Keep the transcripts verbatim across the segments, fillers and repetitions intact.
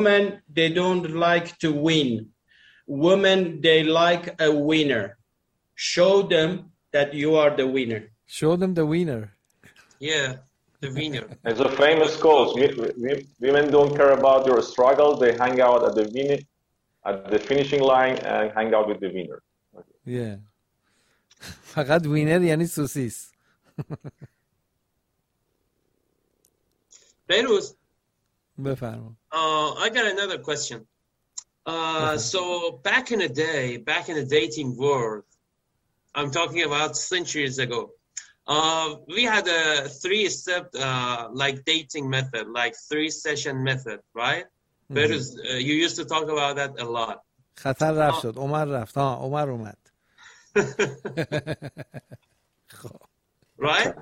Women, they don't like to win. Women, they like a winner. Show them that you are the winner. Show them the winner. Yeah, the winner. It's a famous quote. Women don't care about your struggle. They hang out at the win- at the finishing line and hang out with the winner. Yeah. فقط وینر یعنی سوسیس. Beirut. بفرما. Uh, I got another question. Uh, so back in the day, back in the dating world, I'm talking about centuries ago, uh, we had a three-step uh, like dating method, like three-session method, right? Mm-hmm. Beirut, uh, you used to talk about that a lot. خطر رفت شد. عمر رفت. ها عمر اومد. Right?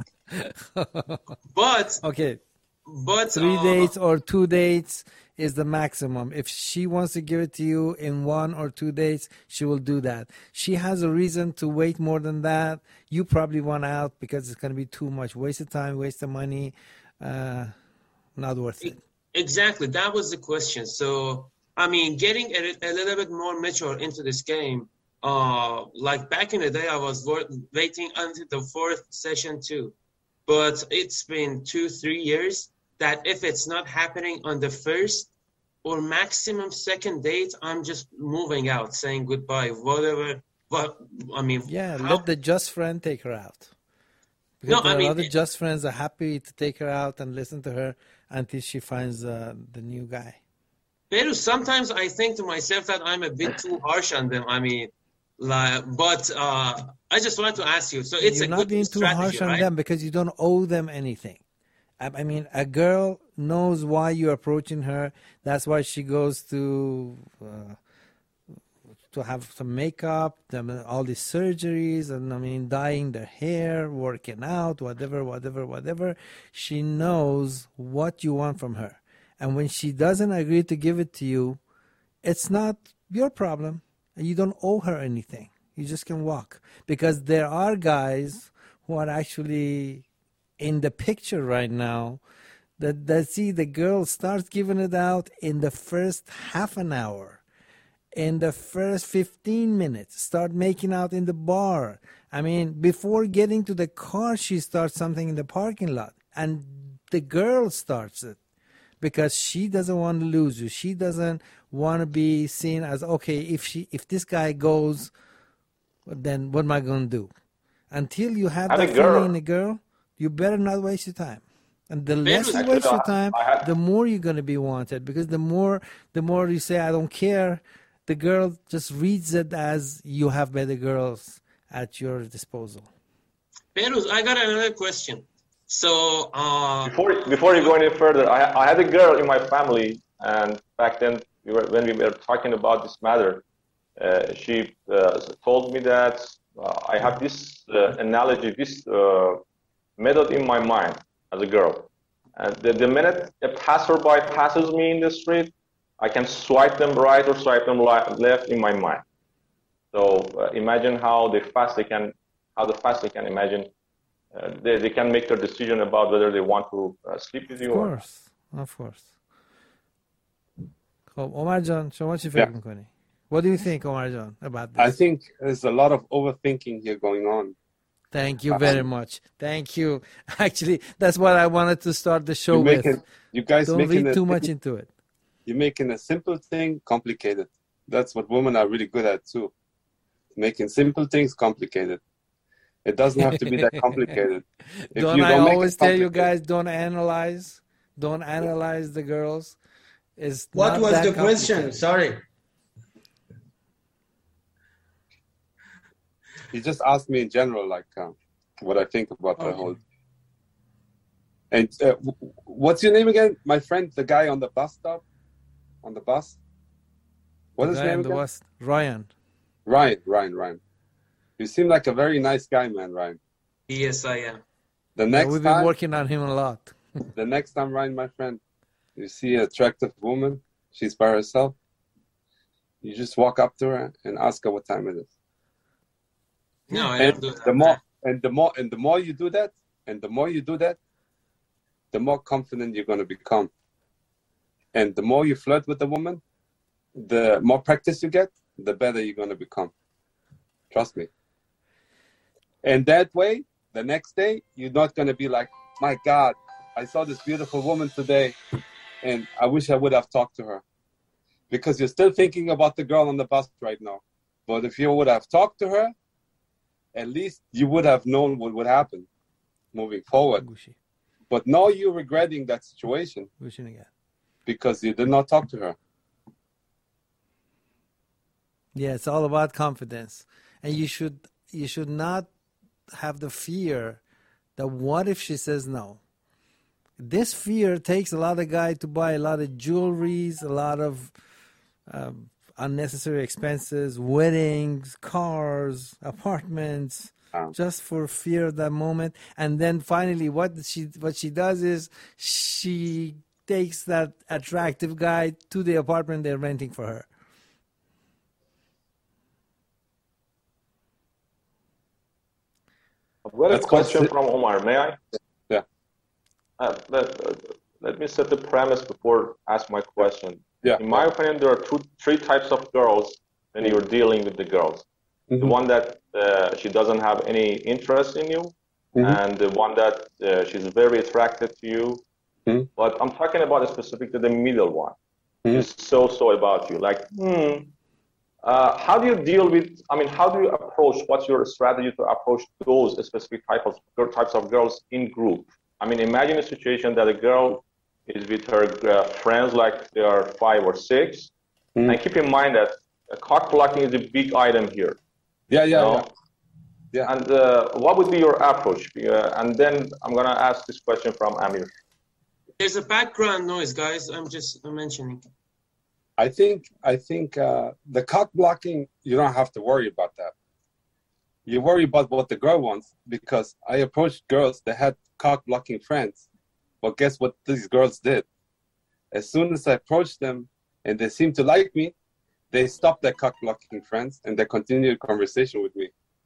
But okay. But three uh, dates or two dates is the maximum. If she wants to give it to you in one or two dates, she will do that. She has a reason to wait more than that. You probably want out because it's going to be too much. Waste of time, waste of money. Uh, not worth it. Exactly. That was the question. So, I mean, getting a, a little bit more mature into this game, uh, like back in the day, I was waiting until the fourth session too. But it's been two, three years that if it's not happening on the first or maximum second date, I'm just moving out, saying goodbye, whatever. What I mean, yeah, how, let the just friend take her out. Because no, I mean, other it, just friends are happy to take her out and listen to her until she finds uh, the new guy. Pero sometimes I think to myself that I'm a bit too harsh on them. I mean, like, but uh, I just want to ask you. So it's You're a not good being too strategy, harsh on right? them because you don't owe them anything. I mean, a girl knows why you're approaching her. That's why she goes to uh, to have some makeup, all these surgeries, and I mean, dyeing their hair, working out, whatever, whatever, whatever. She knows what you want from her. And when she doesn't agree to give it to you, it's not your problem. You don't owe her anything. You just can walk. Because there are guys who are actually in the picture right now that, that see the girl starts giving it out in the first half an hour, in the first fifteen minutes, start making out in the bar. I mean, before getting to the car, she starts something in the parking lot. And the girl starts it because she doesn't want to lose you. She doesn't want to be seen as, okay, if she if this guy goes, then what am I going to do? Until you have that feeling in a girl, you better not waste your time. And the less you waste your time, the more you're going to be wanted. Because the more the more you say, I don't care, the girl just reads it as you have better girls at your disposal. Peruz, I got another question. So uh, before before you go any further, I I had a girl in my family, and back then we were, when we were talking about this matter, uh, she uh, told me that uh, I have this uh, analogy, this uh, method in my mind as a girl, and the, the minute a passerby passes me in the street, I can swipe them right or swipe them left in my mind. So uh, imagine how the fast they can, how the fast they can imagine. Uh, they, they can make their decision about whether they want to uh, sleep with you. Of course, or of course. خب Omar Jan, شما چی فکر میکنی? What do you think, Omar Jan, about this? I think there's a lot of overthinking here going on. Thank you very much. Thank you. Actually, that's what I wanted to start the show with. Making, you guys don't making read too thing, much into it. You're making a simple thing complicated. That's what women are really good at too. Making simple things complicated. It doesn't have to be that complicated. If don't you I don't always tell you guys, don't analyze, don't analyze the girls. It's what not was that the question? Sorry. He just asked me in general, like uh, what I think about okay. the whole. And uh, what's your name again, my friend? The guy on the bus stop, on the bus. What the is guy his name on the again? bus, Ryan. Ryan, Ryan, Ryan. You seem like a very nice guy, man, Ryan. Yes, I am. The next yeah, we've time, been working on him a lot. The next time, Ryan, my friend, you see an attractive woman, she's by herself, you just walk up to her and ask her what time it is. No, I and don't do that. The more, and the more, and the more you do that, and the more you do that, the more confident you're going to become. And the more you flirt with the woman, the more practice you get, the better you're going to become. Trust me. And that way, the next day, you're not going to be like, my God, I saw this beautiful woman today, and I wish I would have talked to her. Because you're still thinking about the girl on the bus right now. But if you would have talked to her, at least you would have known what would happen moving forward. But now you're regretting that situation because you did not talk to her. Yeah, it's all about confidence. And you should you should not have the fear that what if she says no? This fear takes a lot of guys to buy a lot of jewelries, a lot of um, unnecessary expenses, weddings, cars, apartments, um, just for fear of that moment. And then finally what she what she does is she takes that attractive guy to the apartment they're renting for her. I've got a question from Omar. May I? Yeah. Uh, let, uh, let me set the premise before I ask my question. Yeah. In my opinion, there are two, three types of girls when you're dealing with the girls. Mm-hmm. The one that uh, she doesn't have any interest in you, mm-hmm. and the one that uh, she's very attracted to you. Mm-hmm. But I'm talking about specifically the middle one. Mm-hmm. She's so-so about you. Like, hmm. Uh, how do you deal with, I mean, how do you approach, what's your strategy to approach those specific type of, types of girls in group? I mean, imagine a situation that a girl is with her uh, friends, like they are five or six, mm. and keep in mind that uh, cock blocking is a big item here. Yeah, yeah, you know? yeah. yeah. And uh, what would be your approach? Uh, and then I'm going to ask this question from Amir. There's a background noise, guys. I'm just mentioning. I think I think uh, the cock blocking, you don't have to worry about that. You worry about what the girl wants, because I approached girls that had cock blocking friends. But guess what these girls did? As soon as I approached them and they seemed to like me, they stopped their cock blocking friends and they continued conversation with me.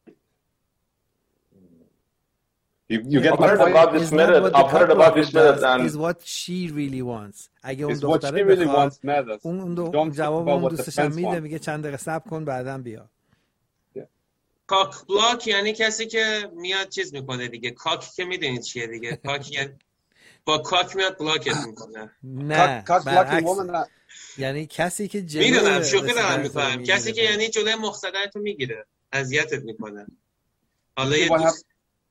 You, you yeah, get my heard point? About this method. I've heard about this method. And is what she really wants. اگه اون what she really wants matters. اون دو جواب اون دوستشم میده، میگه چند دقیقه صبر کن بعداً بیا. کاک بلاک یعنی کسی که میاد چیز میکنه دیگه. کاک که میدونید چیه دیگه. کاک یعنی با کاک میاد بلاکت میکنه. نه برعکس. یعنی کسی که جلوی میدونم شوخی دارم میکنم. کسی که یعنی جلوی مقصدتو میگیره، اذیتت میکنه. حالا یه دوست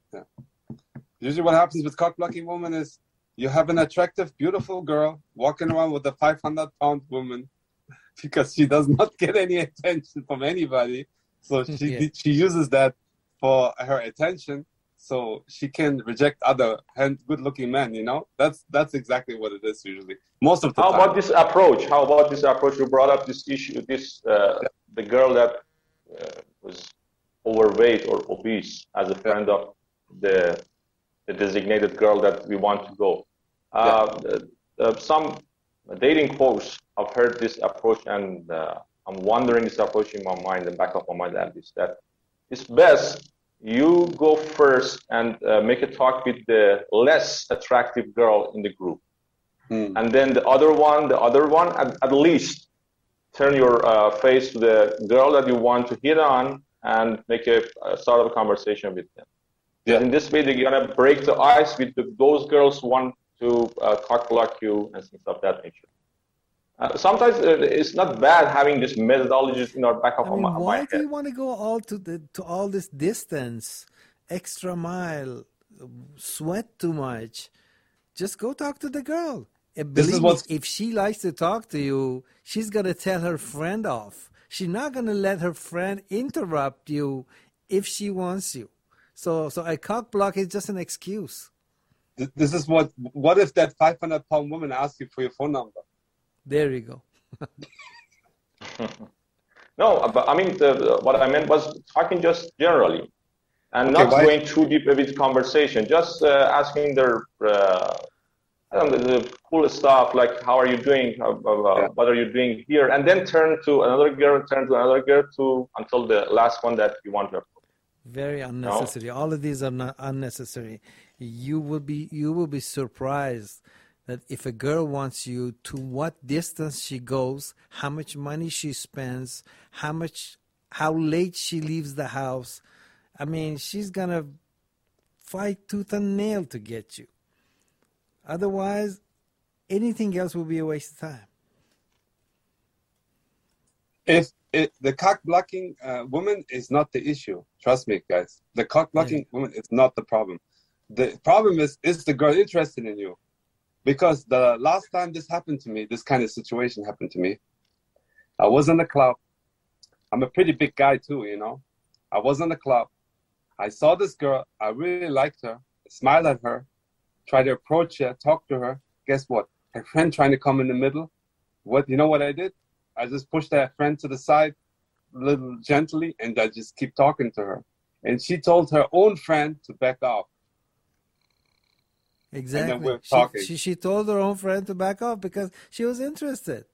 Usually what happens with cock blocking women is you have an attractive, beautiful girl walking around with a five hundred pound woman because she does not get any attention from anybody. So she yeah. she uses that for her attention so she can reject other good looking men, you know? That's that's exactly what it is usually. Most of the How time. How about this approach? How about this approach? You brought up this issue, this uh, yeah. the girl that uh, was overweight or obese as a friend of the the designated girl that we want to go. Uh, yeah. uh, some dating folks have heard this approach, and uh, I'm wondering this approach in my mind, the back of my mind at least, that it's best you go first and uh, make a talk with the less attractive girl in the group. Hmm. And then the other one, the other one, at, at least turn your uh, face to the girl that you want to hit on and make a, a start of a conversation with them. Yeah. In this way, they're gonna break the ice with the, those girls who want to uh, cock block you and things of that nature. Uh, sometimes uh, it's not bad having this methodologies in our back of I mean, my, why my head. do you want to go all to the to all this distance, extra mile, sweat too much? Just go talk to the girl. And believe me, if she likes to talk to you, she's gonna tell her friend off. She's not gonna let her friend interrupt you if she wants you. So, so a cock block is just an excuse. This is what. What if that five hundred pound woman asks you for your phone number? There you go. No, but I mean, the, what I meant was talking just generally, and okay, not why? going too deep with conversation. Just uh, asking their, uh, I don't know, the cool stuff like, "How are you doing? Uh, uh, yeah. What are you doing here?" And then turn to another girl, turn to another girl, to until the last one that you want to. Very unnecessary. No? All of these are not unnecessary. You will be you will be surprised that if a girl wants you, to what distance she goes, how much money she spends, how much, how late she leaves the house. I mean, she's gonna fight tooth and nail to get you. Otherwise, anything else will be a waste of time. If it, the cock blocking uh, woman is not the issue, trust me, guys. The cock blocking yeah. woman is not the problem. The problem is, is the girl interested in you? Because the last time this happened to me, this kind of situation happened to me, I was in the club. I'm a pretty big guy too, you know. I was in the club. I saw this girl. I really liked her. Smiled at her. Tried to approach her, talk to her. Guess what? Her friend trying to come in the middle. What you know what I did? I just pushed that friend to the side, a little gently, and I just keep talking to her. And she told her own friend to back off. Exactly. And then we're she, talking. She, she told her own friend to back off because she was interested.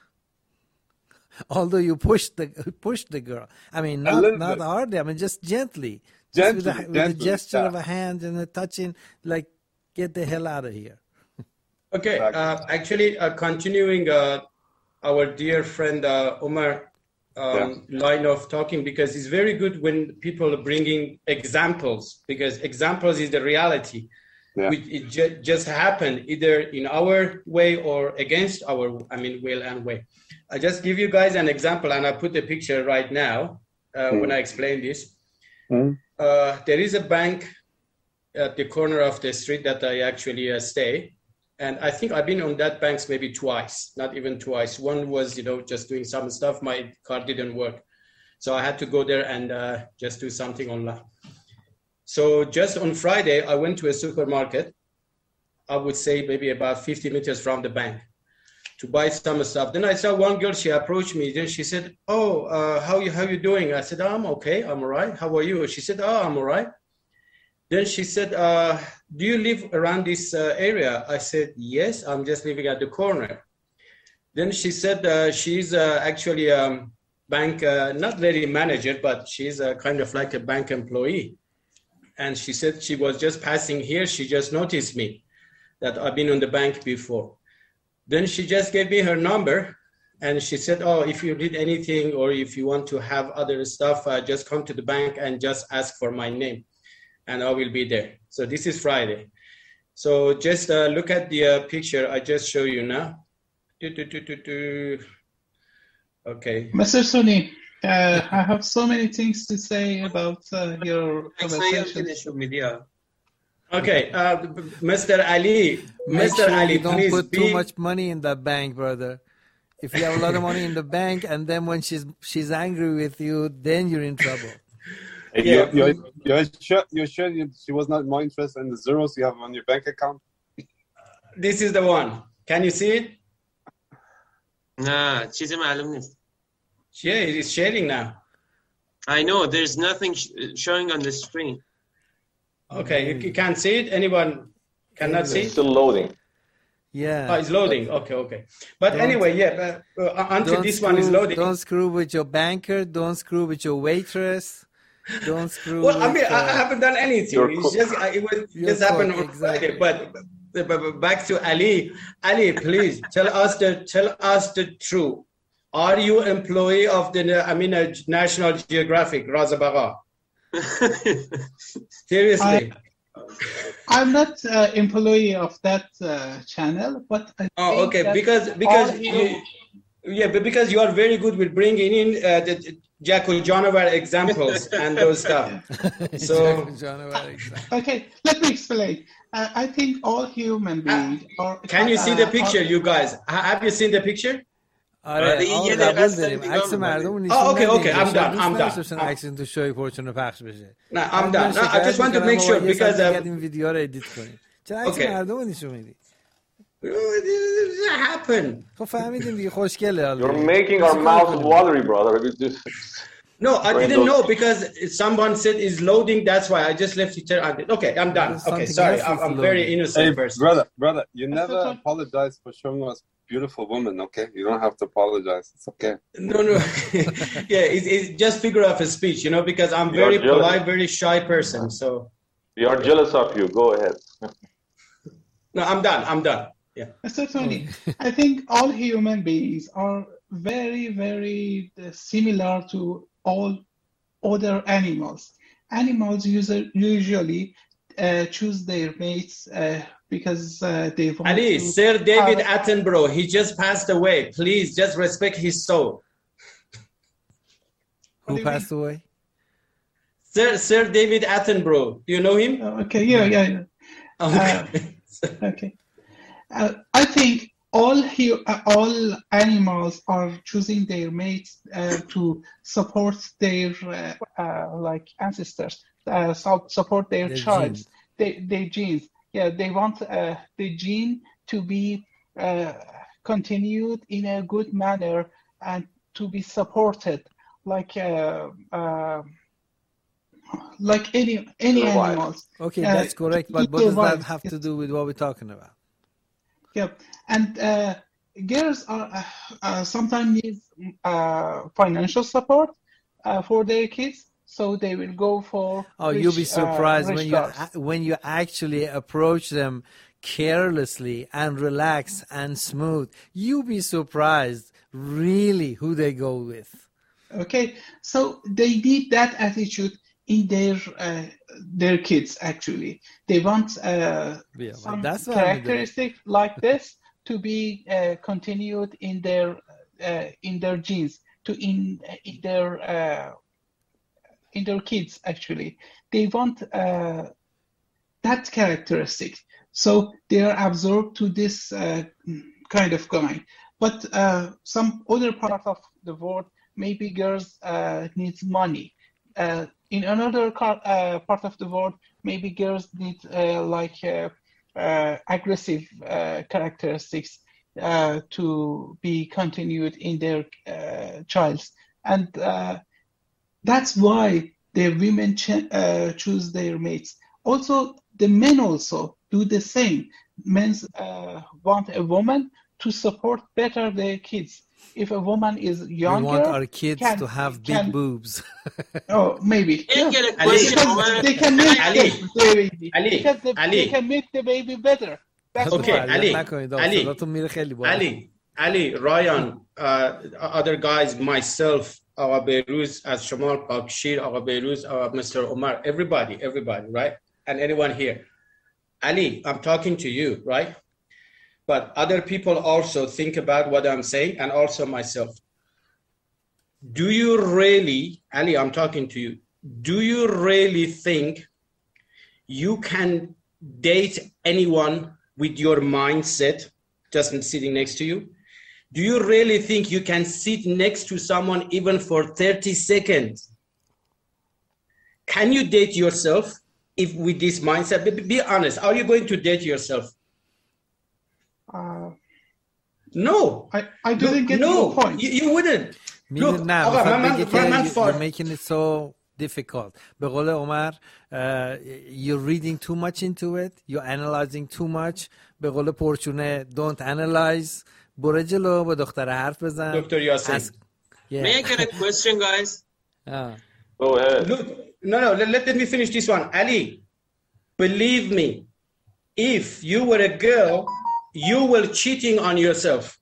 Although you pushed the pushed the girl. I mean, not not bit. hardly. I mean, just gently. Gently, just with, a, with a gesture yeah. of a hand and a touching, like, get the hell out of here. Okay. Uh, actually, uh, continuing uh, our dear friend uh, Omar um, yeah. line of talking, because it's very good when people are bringing examples, because examples is the reality. Yeah. Which it ju- just happened either in our way or against our, I mean, will and way. I just give you guys an example, and I put the picture right now uh, mm. when I explain this. Mm. Uh, there is a bank at the corner of the street that I actually uh, stay. And I think I've been on that bank maybe twice, not even twice. One was, you know, just doing some stuff. My card didn't work. So I had to go there and uh, just do something online. So just on Friday, I went to a supermarket, I would say maybe about fifty meters from the bank, to buy some stuff. Then I saw one girl, she approached me. Then she said, oh, uh, how you how you doing? I said, oh, I'm okay, I'm all right. How are you? She said, oh, I'm all right. Then she said, uh, do you live around this uh, area? I said, yes, I'm just living at the corner. Then she said uh, she's uh, actually a bank, uh, not really manager, but she's uh, kind of like a bank employee. And she said she was just passing here. She just noticed me, that I've been on the bank before. Then she just gave me her number. And she said, oh, if you need anything or if you want to have other stuff, uh, just come to the bank and just ask for my name. And I will be there. So this is Friday. So just uh, look at the uh, picture I just show you now. Do, do, do, do, do. Okay. Mister Sunni, uh, I have so many things to say about uh, your conversation. Okay, uh, Mister Ali, Make Mister sure Ali, you don't please put be... too much money in the bank, brother. If you have a lot of money in the bank and then when she's she's angry with you, then you're in trouble. Yeah. You're, you're, you're sure, you're sure she was not more interested in the zeros you have on your bank account? This is the one. Can you see it? Nah, چیزی معلوم نیست. Yeah, it is sharing now. I know, there's nothing sh- showing on the screen. Okay, you, you can't see it? Anyone cannot see it? It's still loading. Yeah. Oh, it's loading. Okay, okay. But don't, anyway, yeah, uh, uh, until this screw, one is loading. Don't screw with your banker. Don't screw with your waitress. Don't screw well, with... I mean, uh, I haven't done anything. It's just, uh, it was just happened on exactly. Friday. But, but, but back to Ali. Ali, please, tell us the tell us the truth. Are you employee of the, I mean, uh, National Geographic, Raza Bagha? Seriously. I, I'm not uh, employee of that uh, channel, but I oh, okay. Because because you, yeah, but because you are very good with bringing in uh, the Jacko Janavar examples and those stuff. So okay, let me explain. Uh, I think all human beings. Uh, are, can you see uh, the picture, are, you guys? Have you seen the picture? آره آقا قبول داریم عکس مردم نشون Oh, okay, okay, I'm done, I'm done. عکس تو شوی پرچون پخش بشه. نه, I'm done. No, I just want to make sure because این ویدیو رو ادیت کنیم. چرا عکس مردم نشون میدی؟ It happened. خب فهمیدیم دیگه خوشگله. You're making our mouth watery, brother. No, I didn't know because someone said it's loading. That's why I just left it there. Okay, I'm done. Okay, sorry. I'm, I'm very innocent hey, person. Brother, brother, you never apologize for showing us beautiful women, okay? You don't have to apologize. It's okay. No, no. yeah, it's, it's just figure of a speech, you know, because I'm we very polite, very shy person. So we are jealous of you. Go ahead. No, I'm done. I'm done. Yeah. Certainly. I think all human beings are very, very uh, similar to all other animals. Animals usually, usually uh, choose their mates uh, because uh, they want Ali, to Sir David have- Attenborough, he just passed away. Please, just respect his soul. Who do you passed away? Sir Sir David Attenborough, do you know him? Uh, okay, yeah, yeah, yeah. Okay. Okay. Uh, I think all hu- uh, all animals are choosing their mates uh, to support their uh, uh, like ancestors, uh, so- support their Their child, genes. they, their genes. Yeah, they want uh, the gene to be uh, continued in a good manner and to be supported, like uh, uh, like any any Survive. animals. Okay, Uh, that's correct. But to what does that survive. have to do with what we're talking about? Yep. And uh, girls are uh, uh, sometimes need uh, financial support uh, for their kids, so they will go for Oh, rich, you'll be surprised uh, when rich you girls. a- when you actually approach them carelessly and relaxed and smooth. You'll be surprised, really, who they go with. Okay, so they need that attitude in their uh, their kids. Actually, they want uh, Yeah, well, some that's what I'm doing. characteristic like this to be uh, continued in their uh, in their genes, to in in their uh, in their kids. Actually, they want uh, that characteristic, so they are absorbed to this uh, kind of guy. But uh, some other part of the world, maybe girls uh, needs money. Uh, in another car, uh, part of the world, maybe girls need uh, like uh, uh, aggressive uh, characteristics uh, to be continued in their uh, childs, and uh, that's why the women ch- uh, choose their mates. Also, the men also do the same. Men uh, want a woman to support better their kids. If a woman is We younger, want our kids can, to have big can, boobs. oh, maybe. Can I Yeah. get a Ali, question, Because Omar? they can make Ali, the baby. Ali, Because the, Ali. they can make the baby better. That's خب Okay, why. فعالیت Ali, نکنید آقا. Ali, صداتون میره خیلی بالا. Ali, Ali, Ryan, uh, other guys, myself, Awa Beiruz, as Shamal Pakshir, Awa Beiruz, uh, Mister Omar, everybody, everybody, right? And anyone here. Ali, I'm talking to you, right? But other people also think about what I'm saying, and also myself. Do you really, Ali, I'm talking to you, do you really think you can date anyone with your mindset just sitting next to you? Do you really think you can sit next to someone even for thirty seconds? Can you date yourself if with this mindset? Be, be honest, are you going to date yourself? Uh, No. I, I didn't Look, get no, your point. You, you wouldn't. میدون Look, نه آقا میخواد من بگه من که من you- فار you're making it so difficult. به قول عمر uh, you're reading too much into it, you're analyzing too much. به قول پرچونه don't analyze. برو جلو با دختر حرف بزن. دکتر یاسین. Ask- Yeah. May I get a question, guys? آه. Go ahead. Look, no, no, let, let me finish this one. Ali, believe me, if you were a girl, you will cheating on yourself.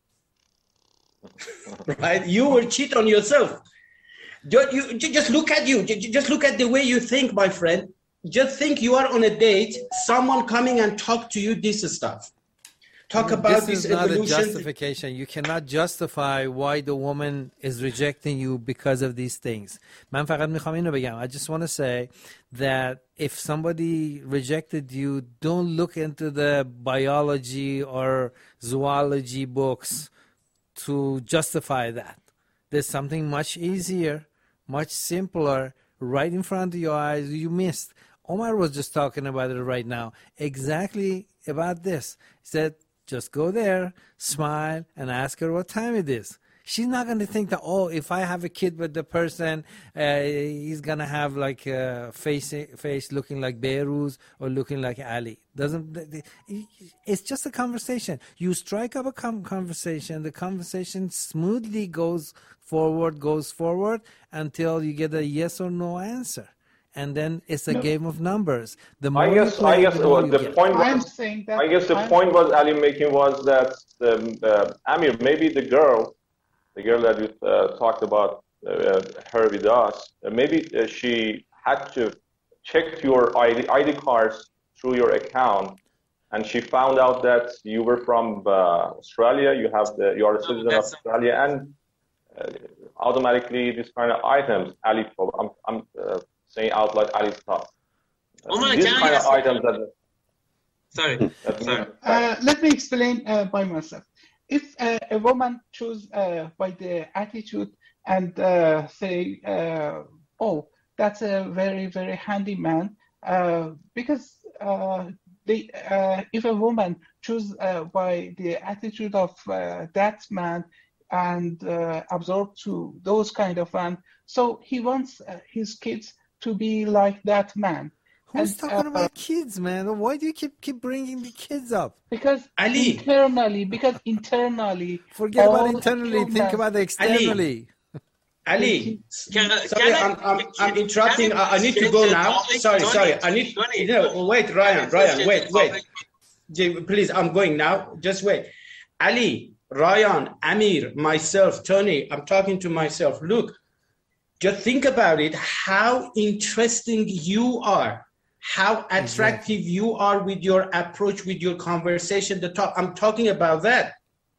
Right? You will cheat on yourself. Don't you, ju- just look at you. Ju- Just look at the way you think, my friend. Just think you are on a date, someone coming and talk to you this stuff. Talk about This this, is not a evolution. justification. You cannot justify why the woman is rejecting you because of these things. من فقط میخوام اینو بگم. I just want to say that if somebody rejected you, don't look into the biology or zoology books to justify that. There's something much easier, much simpler, right in front of your eyes you missed. Omar was just talking about it right now. Exactly about this. He said, just go there, smile, and ask her what time it is. She's not going to think that, oh, if I have a kid with the person, uh, he's going to have like a face, face looking like Beiruz or looking like Ali. Doesn't It's just a conversation. You strike up a com- conversation. The conversation smoothly goes forward, goes forward until you get a yes or no answer. and then it's a game of numbers. The more I guess, you play, I guess the, more well, you the get. point I'm was, saying that I guess the I'm, point was Ali making was that um, uh, Amir, maybe the girl, the girl that you uh, talked about, uh, her with us, uh, maybe uh, she had to check your I D, I D cards through your account, and she found out that you were from uh, Australia. You have the, you are a citizen of Australia, and uh, automatically this kind of items, Ali, I'm, I'm uh, saying out loud Ali stuff. Oh my, These can I kind of ask items that. Sorry, that sorry. Uh, let me explain uh, by myself. If uh, a woman choose uh, by the attitude and uh, say, uh, "Oh, that's a very very handy man," uh, because uh, they, uh, if a woman choose uh, by the attitude of uh, that man and uh, absorb to those kind of man, so he wants uh, his kids to be like that man. Who's And, talking uh, about kids, man? Why do you keep keep bringing the kids up? Because Ali. internally, because internally, Forget about all internally. Think humans- about externally. Ali, Can, I- sorry, can I- I'm, I'm, I'm interrupting. can I, I need to change go the now. topic? Sorry, Don't sorry. need- I need. don't need- No, wait, Ryan, Can I Ryan, change wait, the wait. topic? Jay, please, I'm going now. Just wait. Ali, Ryan, Amir, myself, Tony, I'm talking to myself. Look, just think about it, how interesting you are, how attractive exactly. you are with your approach, with your conversation. The talk, I'm talking about that.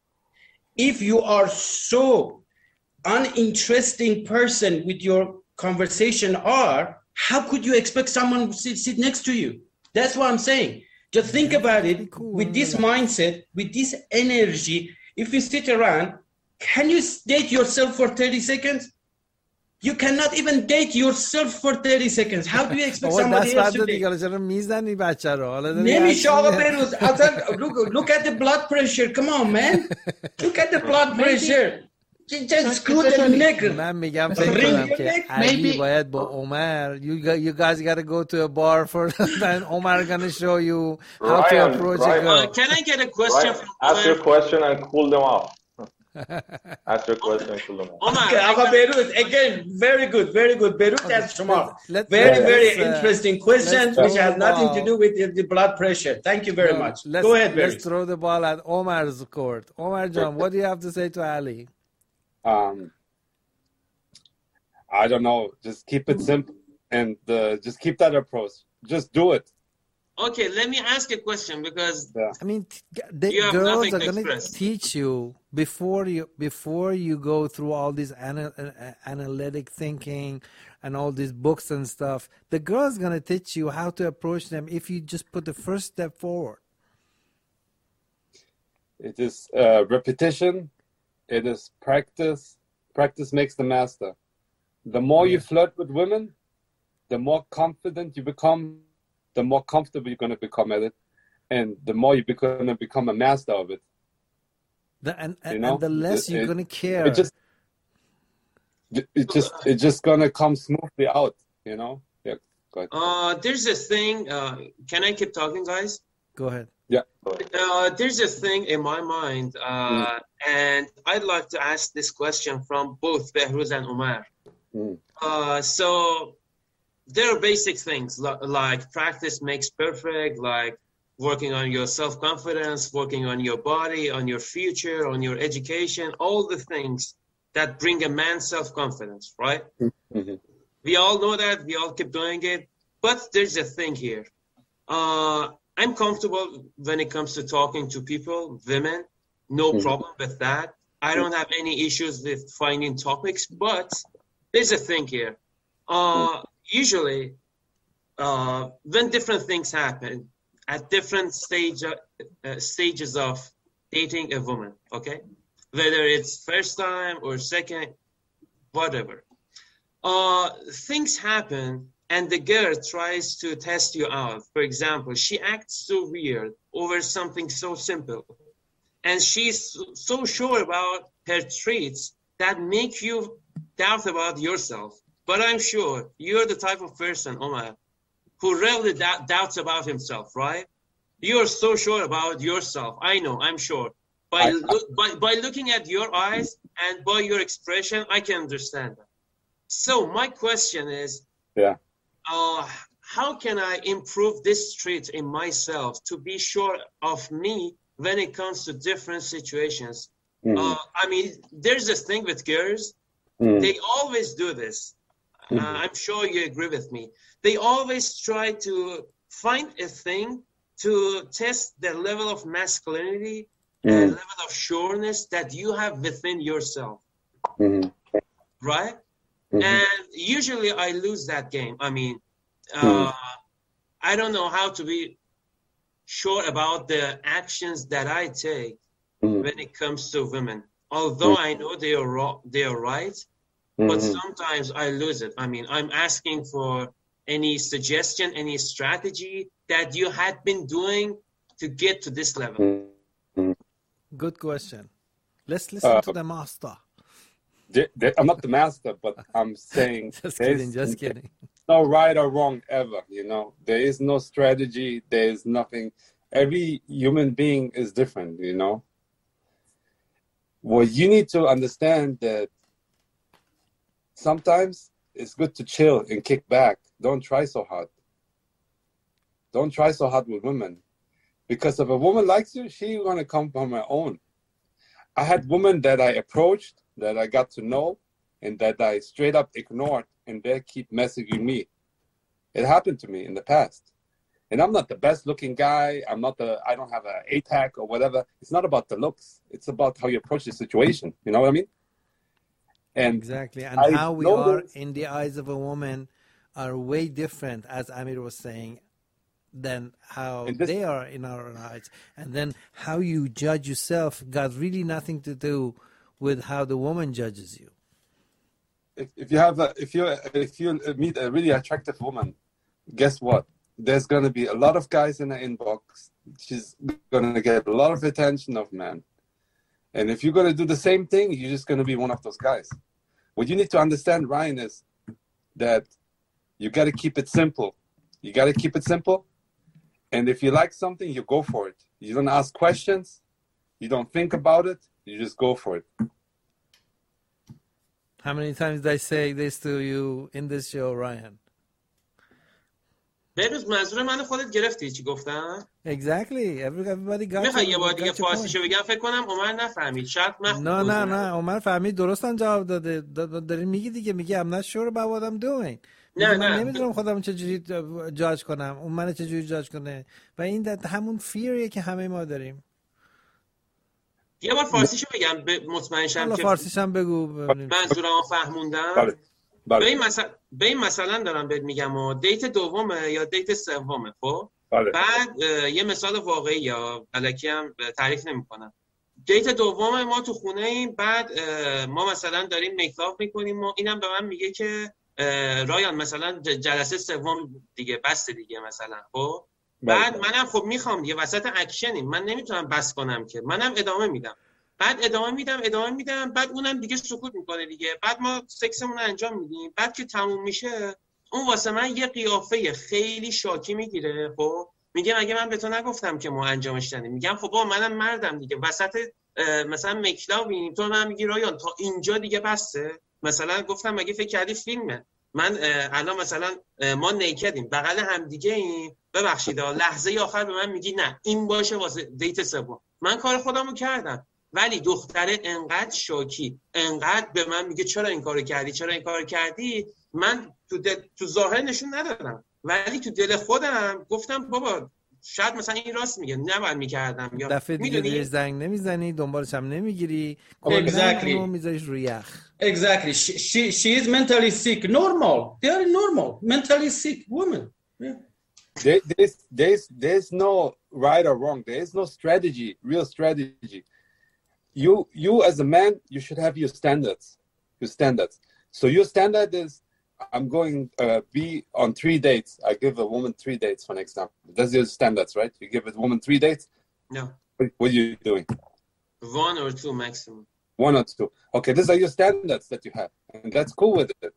If you are so uninteresting person with your conversation are, how could you expect someone to sit, sit next to you? That's what I'm saying. Just think about it cool. With this mindset, with this energy. If you sit around, can you date yourself for thirty seconds? You cannot even date yourself for thirty seconds. How do you expect somebody else to date? نمیشه آقا بروز. Look, look at the blood pressure. Come on, man. Look at the blood pressure. Just screw the nigger. من میگم فکر کنم که علی باید با عمر you, you guys got to go to a bar for then Omar gonna show you how Ryan, to approach Ryan, a girl. Uh, can I get a question Ryan, from ask Omar? your question and cool them off. Ask your question and cool them off. Omar, Okay, I Aga can- Beirut, again, very good, very good. Beirut Okay, and Shomar. let- Very, let's, very uh, interesting questions, let's which throw has the nothing to ball. do with the, the blood pressure. Thank you very No, much. let's, Go ahead, Beirut. let's throw the ball at Omar's court. Omar John, what do you have to say to Ali? Um, I don't know. Just keep it simple and uh, just keep that approach. Just do it. Okay, let me ask a question because Yeah. I mean, the You have girls nothing are to going to express. teach you before you before you go through all this ana- uh, analytic thinking and all these books and stuff. The girl's going to teach you how to approach them if you just put the first step forward. It is uh, repetition. It is practice. Practice makes the master. The more you flirt with women, the more confident you become, the more comfortable you're going to become at it, and the more you're going to become a master of it. The, and, and, You know? and the less It- you're it- going to care. It just, it just, it's just going to come smoothly out. You know? Yeah. Go ahead. uh, there's a thing. Uh, can I keep talking, guys? Go ahead. Uh, there's a thing in my mind, uh, and I'd like to ask this question from both Behruz and Umar. Mm. Uh, so there are basic things li- like practice makes perfect, like working on your self-confidence, working on your body, on your future, on your education, all the things that bring a man's self-confidence, right? Mhm. We all know that, we all keep doing it, but there's a thing here. Uh, I'm comfortable when it comes to talking to people, women, no Mhm. problem with that. I don't have any issues with finding topics, but there's a thing here. Uh, usually, uh, when different things happen at different stage, uh, uh, stages of dating a woman, okay? Whether it's first time or second, whatever. Uh, things happen and the girl tries to test you out. For example, she acts so weird over something so simple. And she's so, so sure about her traits that make you doubt about yourself. But I'm sure you're the type of person, Omar, who rarely doubt, doubts about himself, right? You're so sure about yourself. I know, I'm sure. By, I- look, by, by looking at your eyes and by your expression, I can understand that. So my question is, Yeah. uh, how can I improve this trait in myself to be sure of me when it comes to different situations? Mm. Uh, I mean, there's this thing with girls. Mm. They always do this. Mm. Uh, I'm sure you agree with me. They always try to find a thing to test the level of masculinity, mm. the level of sureness that you have within yourself. Mm. Right? Mm-hmm. And usually I lose that game. I mean, uh, mm. I don't know how to be sure about the actions that I take mm. when it comes to women. Although mm. I know they are ro- they are right, mm-hmm. but sometimes I lose it. I mean, I'm asking for any suggestion, any strategy that you had been doing to get to this level. Mm. Good question. Let's listen uh, to the master. They, they, I'm not the master, but I'm saying just kidding, just kidding. No right or wrong ever, you know. There is no strategy. There is nothing. Every human being is different, you know. Well, you need to understand that sometimes it's good to chill and kick back. Don't try so hard. Don't try so hard with women. Because if a woman likes you, she's going to come from her own. I had women that I approached, that I got to know, and that I straight up ignored, and they keep messaging me. It happened to me in the past. And I'm not the best looking guy. I'm not the, I don't have an A TAC or whatever. It's not about the looks. It's about how you approach the situation. You know what I mean? And exactly. And I how we are in the eyes of a woman are way different, as Amir was saying, than how this, they are in our eyes. And then how you judge yourself got really nothing to do with how the woman judges you. If, if you have a, if you if you meet a really attractive woman, guess what? There's going to be a lot of guys in the inbox. She's going to get a lot of attention of men. And if you're going to do the same thing, you're just going to be one of those guys. What you need to understand, Ryan, is that you got to keep it simple. You got to keep it simple. And if you like something, you go for it. You don't ask questions. You don't think about it. You just go for it. How many times did I say this to you in this show, Ryan? بروز منظور من خودت گرفتی چی گفتم؟ Exactly. Everybody got میخوای یه بار دیگه فارسیشو بگم فکر کنم عمر نفهمید. شاید من نه نه نه عمر فهمید درستم جواب داده. داری میگی دیگه میگی I'm not sure about what I'm doing. نه من نه نمیدونم خودم چجوری جاج کنم. اون منو چجوری جاج کنه. و این همون فیریه که همه ما داریم. یه بار فارسیشو بگم مطمئن شم که فارسیشم بگو منظورمو فهموندم. به این مثلا به این مثلا دارم بهت میگم و دیت دومه یا دیت سومه خب بعد یه مثال واقعی یا الکی هم تعریف نمیکنم. دیت دومه ما تو خونه ایم بعد ما مثلا داریم میکاپ میکنیم و اینم به من میگه که رایان مثلا جلسه سوم دیگه بس دیگه مثلا خب بعد منم خب میخوام یه وسط اکشنیم من نمیتونم بس کنم که منم ادامه میدم بعد ادامه میدم ادامه میدم بعد اونم دیگه سکوت میکنه دیگه بعد ما سکسمون رو انجام میدیم بعد که تموم میشه اون واسه من یه قیافه خیلی شاکی میگیره خب میگه مگه من به تو نگفتم که ما انجامش ندیم میگم خب بابا منم مردم دیگه وسط مثلا مکلاویم تو من میگی رایان تا اینجا دیگه بسه مثلا گفتم مگه فکر کردی فیلمه من الان مثلا ما نیکدیم بغل هم دیگه ایم ببخشید لحظه آخر به من میگی نه این باشه واسه دیت سوم من کار خودمو کردم ولی دختره انقدر شوکی انقدر به من میگه چرا این کارو کردی چرا این کارو کردی من تو دل... تو ظاهر نشون ندادم ولی تو دل خودم گفتم بابا شاید مثلا این راست میگه نباید میکردم یا دفعه دیگه دیگه زنگ نمیزنی دنبالش هم نمیگیری exactly میذاریش روی یخ exactly she, she she is mentally sick normal they are normal mentally sick women yeah. there, there's there's there's no right or wrong there is no strategy real strategy you you as a man you should have your standards your standards so your standard is I'm going uh, be on three dates. I give a woman three dates, for an example. That's your standards, right? You give a woman three dates? No. What, what are you doing? One or two maximum. One or two. Okay, these are your standards that you have. And that's cool with it.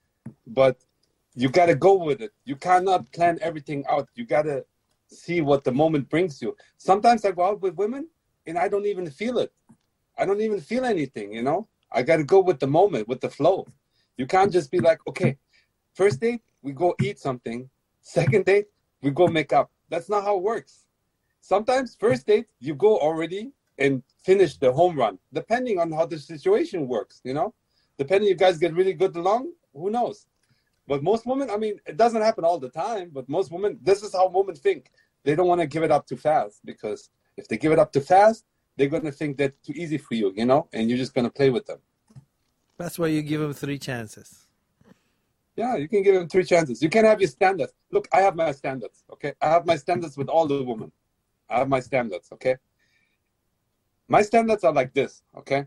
But you got to go with it. You cannot plan everything out. You got to see what the moment brings you. Sometimes I go out with women and I don't even feel it. I don't even feel anything, you know? I got to go with the moment, with the flow. You can't just be like, okay, first date, we go eat something. Second date, we go make up. That's not how it works. Sometimes first date, you go already and finish the home run, depending on how the situation works, you know? Depending you guys get really good along, who knows? But most women, I mean, it doesn't happen all the time, but most women, this is how women think. They don't want to give it up too fast, because if they give it up too fast, they're going to think that's too easy for you, you know? And you're just going to play with them. That's why you give them three chances. Yeah, you can give them three chances. You can have your standards. Look, I have my standards, okay? I have my standards with all the women. I have my standards, okay? My standards are like this, okay?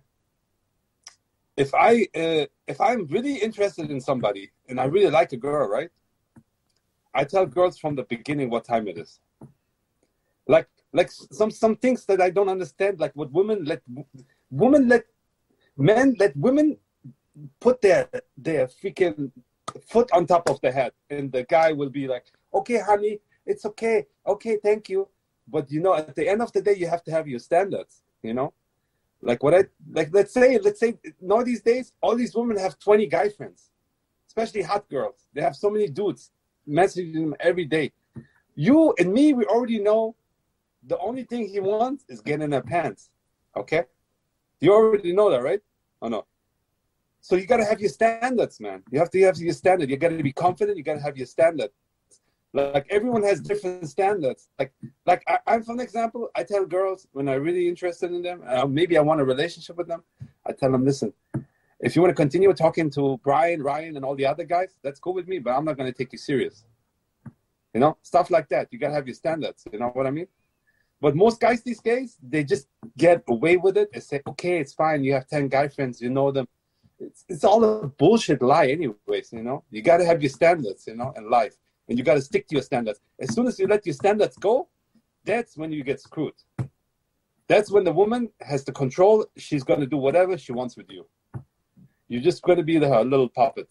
If I uh, if I'm really interested in somebody and I really like a girl, right? I tell girls from the beginning what time it is. Like like some some things that I don't understand, like what women let women let men let women put their their freaking foot on top of the head, and the guy will be like, "Okay, honey, it's okay. Okay, thank you." But you know, at the end of the day, you have to have your standards, you know? Like what I like let's say let's say now these days all these women have twenty guy friends, especially hot girls. They have so many dudes messaging them every day. You and me, we already know the only thing he wants is get in her pants. Okay? You already know that, right? Oh no. So you gotta have your standards, man. You have to have your standard. You gotta be confident, you gotta have your standard. Like everyone has different standards. Like, like I, I'm for example, I tell girls when I'm really interested in them, uh, maybe I want a relationship with them, I tell them, listen, if you want to continue talking to Brian, Ryan, and all the other guys, that's cool with me, but I'm not going to take you serious. You know, stuff like that. You got to have your standards. You know what I mean? But most guys these days, they just get away with it and say, okay, it's fine. You have ten guy friends. You know them. It's, it's all a bullshit lie anyways, you know? You got to have your standards, you know, in life. And you got to stick to your standards. As soon as you let your standards go, that's when you get screwed. That's when the woman has the control. She's going to do whatever she wants with you. You're just going to be her little puppet.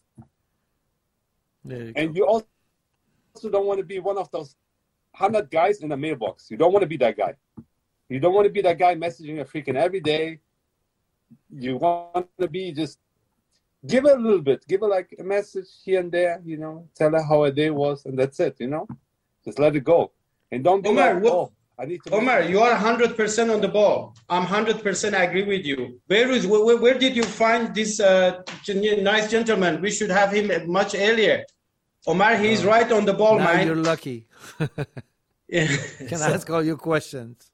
There you and go. you also don't want to be one of those hundred guys in a mailbox. You don't want to be that guy. You don't want to be that guy messaging her freaking every day. You want to be just give her a little bit. Give her like a message here and there, you know. Tell her how her day was, and that's it, you know. Just let it go. And don't be Omar, like, what, oh, I need to... Omar, you are one hundred percent on the ball. I'm one hundred percent agree with you. Where, is, where, where did you find this uh, nice gentleman? We should have him much earlier. Omar, he's uh, right on the ball, now man. You're lucky. Yeah. You can so. ask all your questions.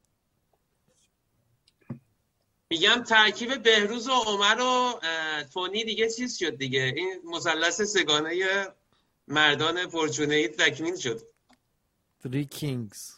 میگم ترکیب بهروز و عمر و تونی دیگه چیز شد دیگه. این مثلث سگانه مردان فورچونه تکمیل شد. Three kings.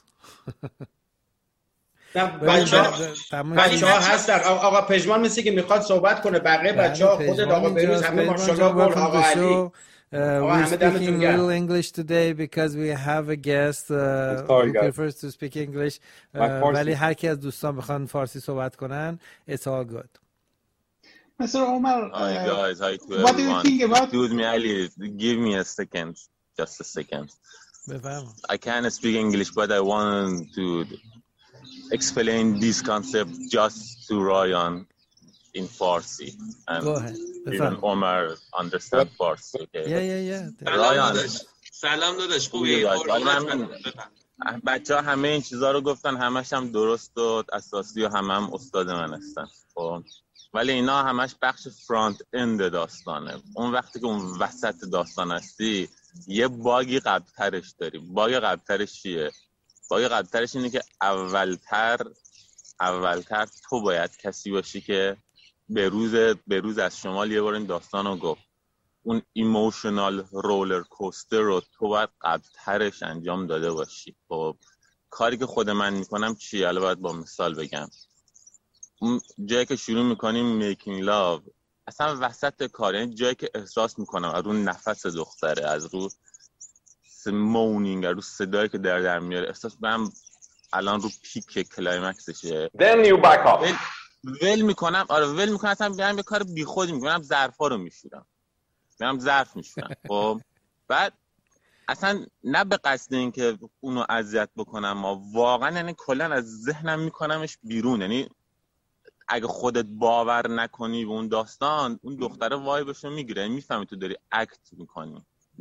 بچه ها هستن. آقا پژمان مثل که میخواد صحبت کنه. بقیه بچه ها خودت آقا بهروز همه ماشاءالله گل آقا علی. Uh, we're speaking little English today because we have a guest uh, who prefers to speak English. ولی هر کی از دوستان بخوان فارسی صحبت کنن, it's all good. Mister Omar, hi guys, hi to what everyone. do you think about? Excuse me, Ali, give me a second, just a second. I can't speak English, but I want to explain this concept just to Ryan in Farsi. And go ahead. Even Omar understand Farsi. Okay. Yeah, yeah, yeah. Ryan. سلام داداش خوبی؟ بچه ها همه این چیزا رو گفتن، همش هم درست و اساسی و همه هم استاد من هستن. خب ولی اینا همش بخش فرانت اند داستانه. اون وقتی که اون وسط داستان هستی یه باگی قبلترش داری. باگ قبلترش چیه؟ باگ قبلترش اینه که اولتر اولتر تو باید کسی باشی که به روز به روز از شمال یه بار این داستان رو گفت. اون ایموشنال رولر کوستر رو تو باید قبلترش انجام داده باشی. خب کاری که خود من میکنم چیه؟ الان باید با مثال بگم. اون جایی که شروع میکنیم میکینگ لاو، اصلا وسط کار، یعنی جایی که احساس میکنم از رو نفس دختره، از رو مونینگ، از رو صدایی که در در میاره، احساس میکنم الان رو پیک کلایمکسشه. Then you back up. ول, ول میکنم، آره ول میکنم، اصلا بیام یه کار بیخودی میکنم، ظرفا رو میشورم. میرم ظرف میشورم. خب بعد اصلا نه به قصد این که اونو اذیت بکنم، ما واقعا یعنی کلا از ذهنم میکنمش بیرون. یعنی اگه خودت باور نکنی به اون داستان، اون دختره وایبشو میگیره، میفهمی تو داری اکت میکنی،